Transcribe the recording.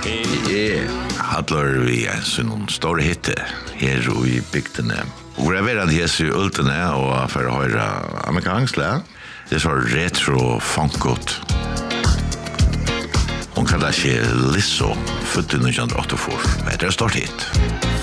Hadlar vi en stor hit her i bygdene. Og jeg vet at jeg ser ultene og for å høre amerikansk, det er så retro funkot. Hon kallar sig Lizzo, født i 1984. Det er stort hit.